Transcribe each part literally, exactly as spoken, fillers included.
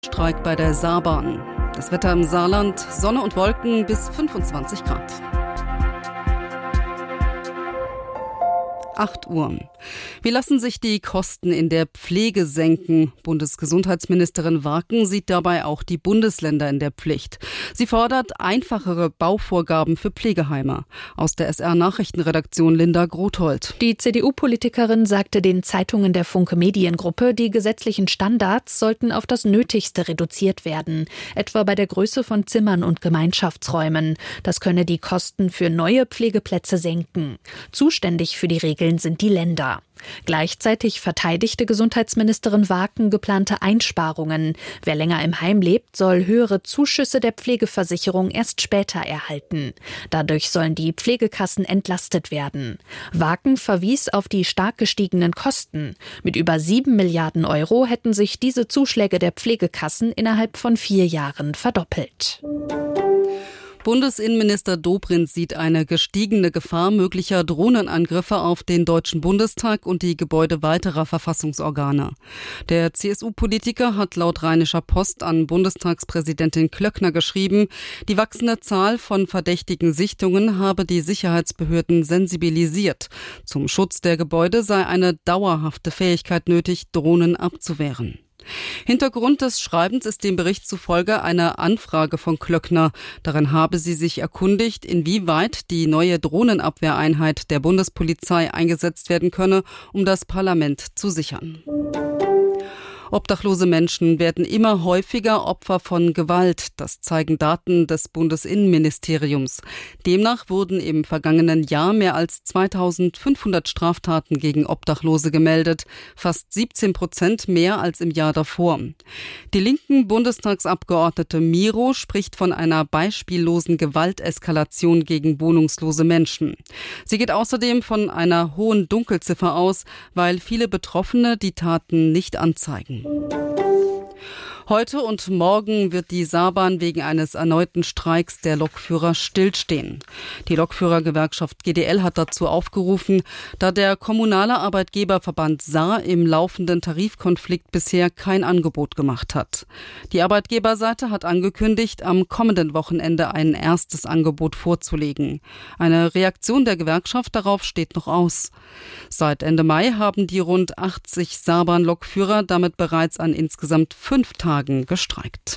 Streik bei der Saarbahn. Das Wetter im Saarland, Sonne und Wolken bis fünfundzwanzig Grad. acht Uhr. Wie lassen sich die Kosten in der Pflege senken? Bundesgesundheitsministerin Waken sieht dabei auch die Bundesländer in der Pflicht. Sie fordert einfachere Bauvorgaben für Pflegeheime. Aus der S R-Nachrichtenredaktion Linda Grothold. Die C D U-Politikerin sagte den Zeitungen der Funke Mediengruppe, die gesetzlichen Standards sollten auf das Nötigste reduziert werden. Etwa bei der Größe von Zimmern und Gemeinschaftsräumen. Das könne die Kosten für neue Pflegeplätze senken. Zuständig für die Regeln sind die Länder. Gleichzeitig verteidigte Gesundheitsministerin Waken geplante Einsparungen. Wer länger im Heim lebt, soll höhere Zuschüsse der Pflegeversicherung erst später erhalten. Dadurch sollen die Pflegekassen entlastet werden. Waken verwies auf die stark gestiegenen Kosten. Mit über sieben Milliarden Euro hätten sich diese Zuschläge der Pflegekassen innerhalb von vier Jahren verdoppelt. Bundesinnenminister Dobrindt sieht eine gestiegene Gefahr möglicher Drohnenangriffe auf den Deutschen Bundestag und die Gebäude weiterer Verfassungsorgane. Der C S U-Politiker hat laut Rheinischer Post an Bundestagspräsidentin Klöckner geschrieben, die wachsende Zahl von verdächtigen Sichtungen habe die Sicherheitsbehörden sensibilisiert. Zum Schutz der Gebäude sei eine dauerhafte Fähigkeit nötig, Drohnen abzuwehren. Hintergrund des Schreibens ist dem Bericht zufolge eine Anfrage von Klöckner. Darin habe sie sich erkundigt, inwieweit die neue Drohnenabwehreinheit der Bundespolizei eingesetzt werden könne, um das Parlament zu sichern. Obdachlose Menschen werden immer häufiger Opfer von Gewalt. Das zeigen Daten des Bundesinnenministeriums. Demnach wurden im vergangenen Jahr mehr als zweitausendfünfhundert Straftaten gegen Obdachlose gemeldet, fast siebzehn Prozent mehr als im Jahr davor. Die linken Bundestagsabgeordnete Miro spricht von einer beispiellosen Gewalteskalation gegen wohnungslose Menschen. Sie geht außerdem von einer hohen Dunkelziffer aus, weil viele Betroffene die Taten nicht anzeigen. Heute und morgen wird die Saarbahn wegen eines erneuten Streiks der Lokführer stillstehen. Die Lokführergewerkschaft G D L hat dazu aufgerufen, da der kommunale Arbeitgeberverband Saar im laufenden Tarifkonflikt bisher kein Angebot gemacht hat. Die Arbeitgeberseite hat angekündigt, am kommenden Wochenende ein erstes Angebot vorzulegen. Eine Reaktion der Gewerkschaft darauf steht noch aus. Seit Ende Mai haben die rund achtzig Saarbahn-Lokführer damit bereits an insgesamt fünf Tagen gestreikt.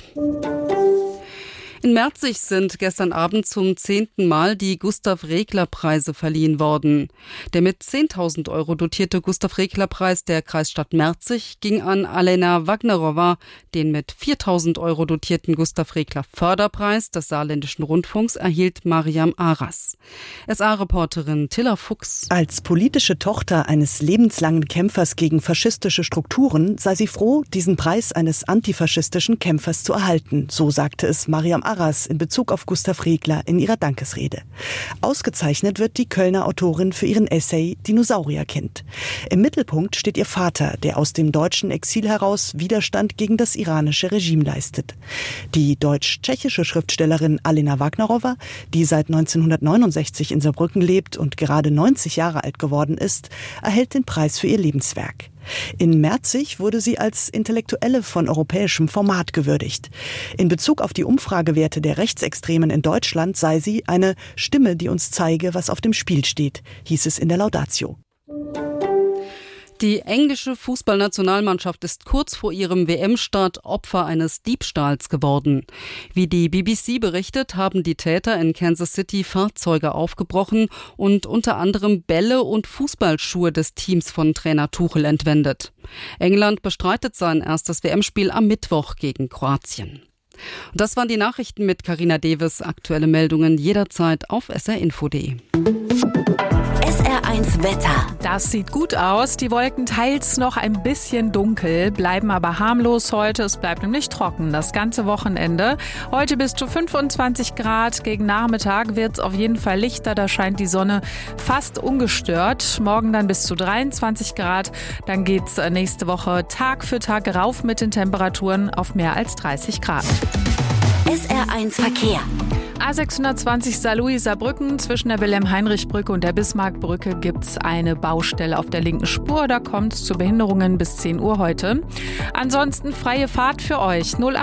In Merzig sind gestern Abend zum zehnten Mal die Gustav-Regler-Preise verliehen worden. Der mit zehntausend Euro dotierte Gustav-Regler-Preis der Kreisstadt Merzig ging an Alena Wagnerowa. Den mit viertausend Euro dotierten Gustav-Regler-Förderpreis des Saarländischen Rundfunks erhielt Mariam Aras. S A-Reporterin Tilla Fuchs. Als politische Tochter eines lebenslangen Kämpfers gegen faschistische Strukturen sei sie froh, diesen Preis eines antifaschistischen Kämpfers zu erhalten. So sagte es Mariam Aras in Bezug auf Gustav Regler in ihrer Dankesrede. Ausgezeichnet wird die Kölner Autorin für ihren Essay Dinosaurierkind. Im Mittelpunkt steht ihr Vater, der aus dem deutschen Exil heraus Widerstand gegen das iranische Regime leistet. Die deutsch-tschechische Schriftstellerin Alena Wagnerowa, die seit neunzehnhundertneunundsechzig in Saarbrücken lebt und gerade neunzig Jahre alt geworden ist, erhält den Preis für ihr Lebenswerk. In Merzig wurde sie als Intellektuelle von europäischem Format gewürdigt. In Bezug auf die Umfragewerte der Rechtsextremen in Deutschland sei sie eine Stimme, die uns zeige, was auf dem Spiel steht, hieß es in der Laudatio. Die englische Fußballnationalmannschaft ist kurz vor ihrem W M-Start Opfer eines Diebstahls geworden. Wie die B B C berichtet, haben die Täter in Kansas City Fahrzeuge aufgebrochen und unter anderem Bälle und Fußballschuhe des Teams von Trainer Tuchel entwendet. England bestreitet sein erstes W M-Spiel am Mittwoch gegen Kroatien. Und das waren die Nachrichten mit Carina Deves. Aktuelle Meldungen jederzeit auf s r info punkt d e. S R eins Wetter. Das sieht gut aus. Die Wolken teils noch ein bisschen dunkel, bleiben aber harmlos heute. Es bleibt nämlich trocken das ganze Wochenende. Heute bis zu fünfundzwanzig Grad. Gegen Nachmittag wird es auf jeden Fall lichter. Da scheint die Sonne fast ungestört. Morgen dann bis zu dreiundzwanzig Grad. Dann geht's nächste Woche Tag für Tag rauf mit den Temperaturen auf mehr als dreißig Grad. S R eins Verkehr. A sechshundertzwanzig Saarlouis-Saarbrücken. Zwischen der Wilhelm-Heinrich-Brücke und der Bismarckbrücke gibt es eine Baustelle auf der linken Spur. Da kommt es zu Behinderungen bis zehn Uhr heute. Ansonsten freie Fahrt für euch. null